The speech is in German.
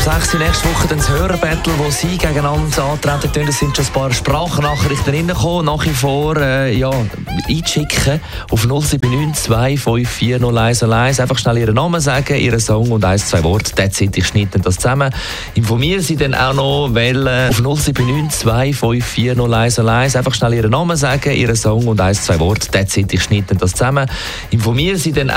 6 Uhr nächste Woche dann das Hörerbattle, wo Sie gegeneinander antreten tun. Es sind schon ein paar Sprachnachrichten reingekommen. Nach wie vor einschicken auf 079 254 0101. Einfach schnell Ihren Namen sagen, Ihren Song und 1-2 Worte. That's it, ich schneide das zusammen. Informieren Sie dann auch noch, auf 079 254 0101. Einfach schnell Ihren Namen sagen, Ihren Song und 1-2 Worte. That's it, ich schneide das zusammen. Informieren Sie dann